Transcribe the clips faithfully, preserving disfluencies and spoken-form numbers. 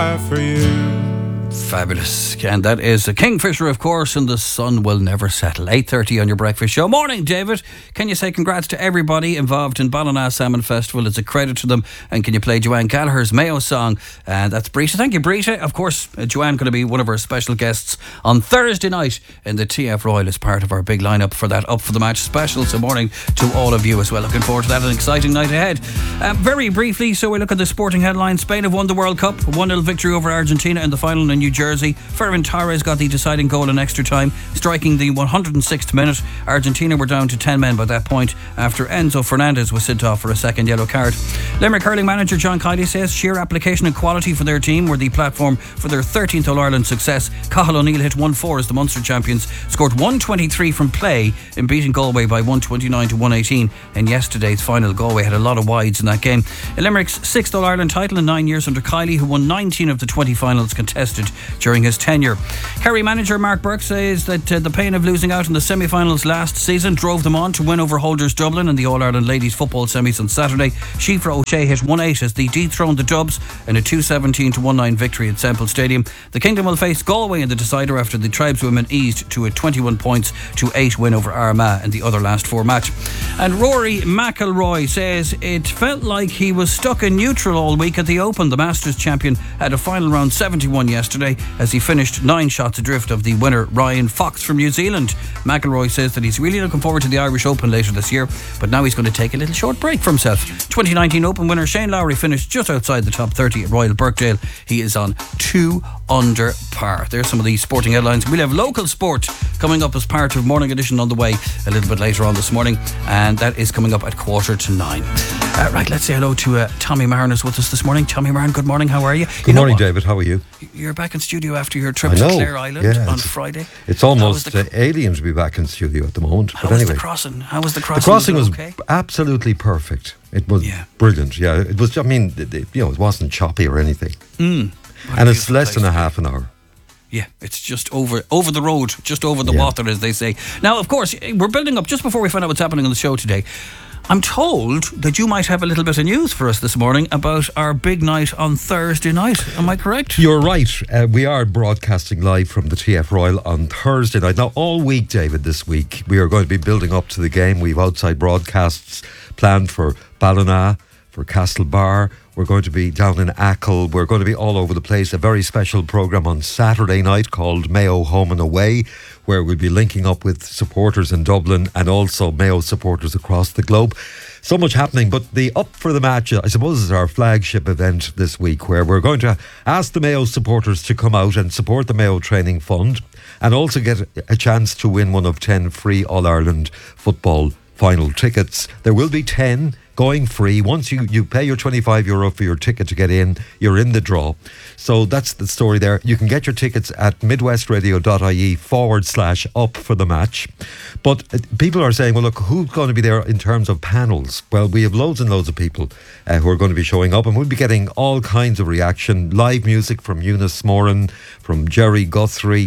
die for you. Fabulous. And that is a Kingfisher, of course, and the sun will never settle. eight thirty on your breakfast show. Morning, David. Can you say congrats to everybody involved in Ballina Salmon Festival? It's a credit to them. And can you play Joanne Gallagher's Mayo song? And that's Brita. Thank you, Brita. Of course, uh, Joanne going to be one of our special guests on Thursday night in the T F Royal as part of our big lineup for that Up for the Match special. So morning to all of you as well. Looking forward to that. An exciting night ahead. Uh, very briefly, so we look at the sporting headlines. Spain have won the World Cup. one nil victory over Argentina in the final in New Jersey. Ferran Torres got the deciding goal in extra time, striking the one hundred sixth minute. Argentina were down to ten men by that point after Enzo Fernandez was sent off for a second yellow card. Limerick hurling manager John Kiely says sheer application and quality for their team were the platform for their thirteenth All-Ireland success. Cathal O'Neill hit one four as the Munster champions scored one twenty-three from play in beating Galway by one twenty-nine to one eighteen in yesterday's final. Galway had a lot of wides in that game. In Limerick's sixth All-Ireland title in nine years under Kiely, who won nineteen of the twenty finals contested during his tenure. Kerry manager Mark Burke says that uh, the pain of losing out in the semi-finals last season drove them on to win over Holders Dublin in the All-Ireland ladies football semis on Saturday. Shifra O'Shea hit one eight as they dethroned the Dubs in a two seventeen to one nine victory at Semple Stadium. The Kingdom will face Galway in the decider after the tribeswomen eased to a twenty-one points to eight win over Armagh in the other last four match. And Rory McIlroy says it felt like he was stuck in neutral all week at the Open. The Masters champion had a final round seventy-one yesterday as he finished nine shots adrift of the winner Ryan Fox from New Zealand. McIlroy says that he's really looking forward to the Irish Open later this year, but now he's going to take a little short break for himself. twenty nineteen Open winner Shane Lowry finished just outside the top thirty at Royal Birkdale. He is on two under par. There's some of the sporting headlines. We'll have local sport coming up as part of Morning Edition on the way a little bit later on this morning, and that is coming up at quarter to nine. Uh, right, let's say hello to uh, Tommy Marin is with us this morning. Tommy Marin, good morning, how are you? Good you morning, David, how are you? You're back in studio after your trip to Clare Island yeah, on Friday. It's almost the, uh, alien to be back in studio at the moment. How but was anyway, the crossing? How was the crossing? The crossing was, was okay? absolutely perfect. It was yeah. brilliant. Yeah, it was. I mean, it, it, you know, it wasn't choppy or anything. Mm. And it's less than a half an hour. Yeah, it's just over over the road, just over the yeah. water, as they say. Now, of course, we're building up, just before we find out what's happening on the show today, I'm told that you might have a little bit of news for us this morning about our big night on Thursday night. Am I correct? You're right. Uh, we are broadcasting live from the T F Royal on Thursday night. Now, all week, David, this week, we are going to be building up to the game. We've outside broadcasts planned for Ballina, for Castlebar. We're going to be down in Achill. We're going to be all over the place. A very special programme on Saturday night called Mayo Home and Away, where we'll be linking up with supporters in Dublin and also Mayo supporters across the globe. So much happening, but the Up for the Match, I suppose, is our flagship event this week, where we're going to ask the Mayo supporters to come out and support the Mayo Training Fund and also get a chance to win one of ten free All-Ireland football final tickets. There will be ten going free. Once you, you pay your twenty-five euro for your ticket to get in, you're in the draw. So that's the story there. You can get your tickets at midwestradio.ie forward slash up for the match. But people are saying, well, look, who's going to be there in terms of panels? Well, we have loads and loads of people uh, who are going to be showing up, and we'll be getting all kinds of reaction. Live music from Eunice Moran, from Jerry Guthrie,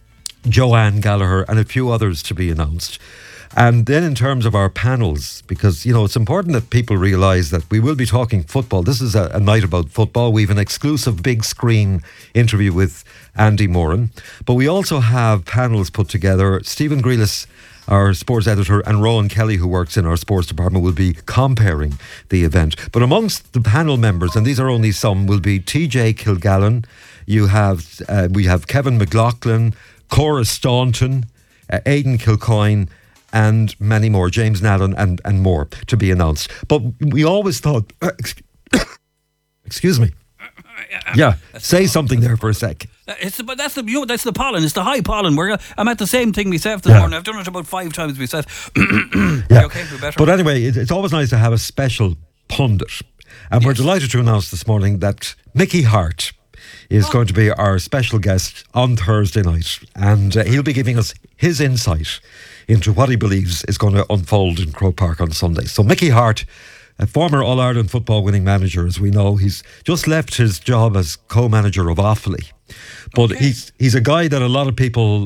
Joanne Gallagher, and a few others to be announced. And then in terms of our panels, because, you know, it's important that people realise that we will be talking football. This is a, a night about football. We have an exclusive big screen interview with Andy Moran. But we also have panels put together. Stephen Grealis, our sports editor, and Rowan Kelly, who works in our sports department, will be comparing the event. But amongst the panel members, and these are only some, will be T J Kilgallen. You have, uh, we have Kevin McLaughlin, Cora Staunton, uh, Aidan Kilcoyne, and many more, James Nallen and, and more to be announced. But we always thought, uh, excuse me, yeah, say something there for a sec. It's but that's the you know, that's the pollen. It's the high pollen. We're I'm at the same thing myself this yeah. morning. I've done it about five times myself. yeah. Okay, we're better. But anyway, it, it's always nice to have a special pundit, and yes. we're delighted to announce this morning that Mickey Hart is oh. going to be our special guest on Thursday night, and uh, he'll be giving us his insight into what he believes is going to unfold in Croke Park on Sunday. So Mickey Hart, a former All-Ireland football winning manager, as we know, he's just left his job as co-manager of Offaly. But okay. he's he's a guy that a lot of people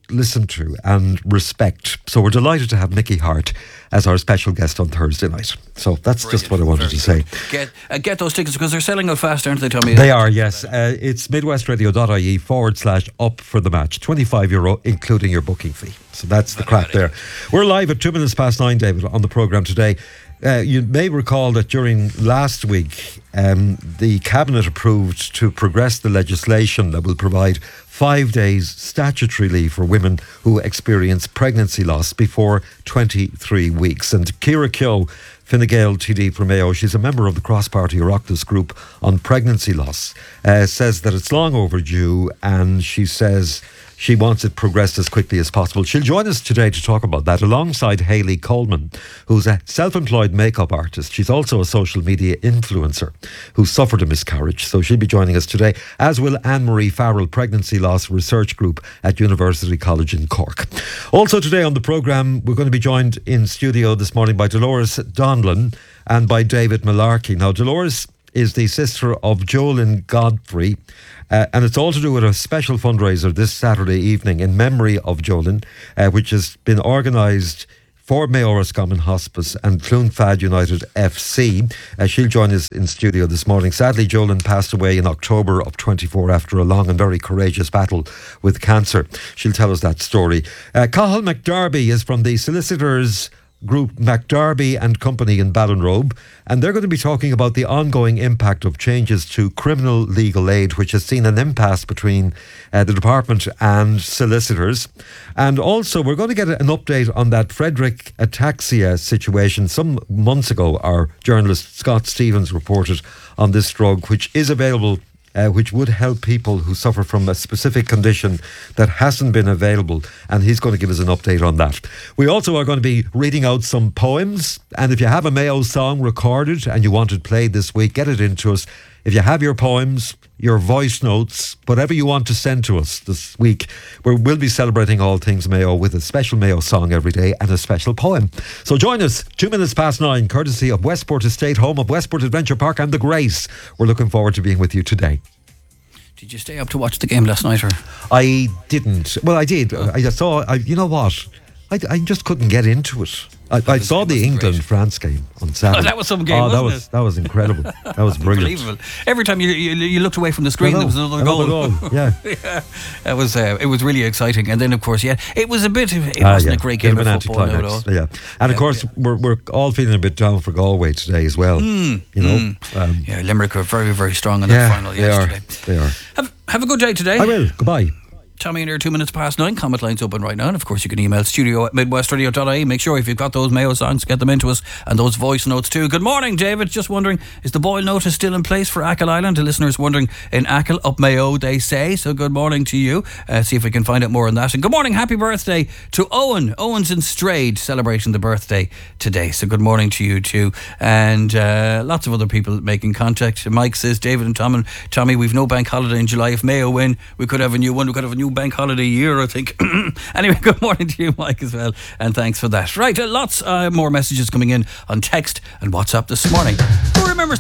listen to and respect. So we're delighted to have Mickey Hart as our special guest on Thursday night. So that's Brilliant. Just what I wanted Very to say. Get uh, get those tickets because they're selling out fast, aren't they, Tommy? They are, yes. Uh, it's midwestradio.ie forward slash up for the match. twenty-five euro, including your booking fee. So that's the crack there. We're live at two minutes past nine, David, on the programme today. Uh, you may recall that during last week, um, the Cabinet approved to progress the legislation that will provide five days statutory leave for women who experience pregnancy loss before twenty-three weeks. And Ciara Keogh, Fine Gael T D for Mayo, she's a member of the cross-party Oireachtas group on pregnancy loss, uh, says that it's long overdue, and she says she wants it progressed as quickly as possible. She'll join us today to talk about that alongside Hayley Coleman, who's a self-employed makeup artist. She's also a social media influencer who suffered a miscarriage. So she'll be joining us today, as will Anne-Marie Farrell, Pregnancy Loss Research Group at University College in Cork. Also today on the programme, we're going to be joined in studio this morning by Dolores Donlan and by David Malarkey. Now, Dolores is the sister of Jolyn Godfrey, uh, and it's all to do with a special fundraiser this Saturday evening in memory of Jolyn, uh, which has been organised for Mayo Roscommon Hospice and Clonfad United F C. Uh, she'll join us in studio this morning. Sadly, Jolyn passed away in October of twenty-four after a long and very courageous battle with cancer. She'll tell us that story. Uh, Cathal McDarby is from the solicitors group McDarby and Company in Ballinrobe, and they're going to be talking about the ongoing impact of changes to criminal legal aid, which has seen an impasse between uh, the department and solicitors. And also we're going to get an update on that Frederick ataxia situation. Some months ago, our journalist Scott Stevens reported on this drug, which is available Uh, which would help people who suffer from a specific condition that hasn't been available, and he's going to give us an update on that. We also are going to be reading out some poems, and if you have a Mayo song recorded and you want it played this week, get it into us. If you have your poems, your voice notes, whatever you want to send to us this week, we we'll be celebrating all things Mayo with a special Mayo song every day and a special poem. So join us, two minutes past nine, courtesy of Westport Estate, home of Westport Adventure Park and The Grace. We're looking forward to being with you today. Did you stay up to watch the game last night? Or? I didn't. Well, I did. Oh. I saw, I, you know what? I, I just couldn't get into it. I, I saw the England-France game on Saturday. Oh, that was some game, oh, that wasn't was, it? That was incredible. That was brilliant. Unbelievable. Every time you, you you looked away from the screen, there was another, another goal. goal. Yeah. yeah. It was uh, it was really exciting. And then, of course, yeah, it was a bit, it ah, wasn't yeah. a great game of of football now at all. Yeah. And, of yeah, course, yeah. we're we're all feeling a bit down for Galway today as well. Mm, you know? Mm. Um, yeah, Limerick are very, very strong in yeah, that final they yesterday. Are. They are. Have, have a good day today. I will. Goodbye. Tommy in here, two minutes past nine. Comment lines open right now. And of course, you can email studio at midwestradio dot I E. Make sure if you've got those Mayo songs, get them into us, and those voice notes too. Good morning, David. Just wondering, is the boil notice still in place for Achill Island? The listeners wondering in Achill, up Mayo, they say. So good morning to you. Uh, see if we can find out more on that. And good morning, happy birthday to Owen. Owen's in Strayed, celebrating the birthday today. So good morning to you too. And uh, lots of other people making contact. Mike says, David and Tom and Tommy, we've no bank holiday in July. If Mayo win, we could have a new one. We could have a new bank holiday year, I think. Anyway, good morning to you, Mike, as well, and thanks for that. Right, uh, lots uh, more messages coming in on text and WhatsApp this morning. Who remembers